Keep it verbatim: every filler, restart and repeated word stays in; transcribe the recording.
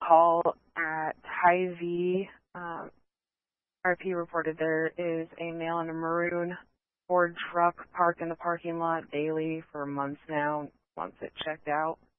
call at Hy-Vee. Um, R P reported there is a male in a maroon Ford truck parked in the parking lot daily for months now, once it checked out.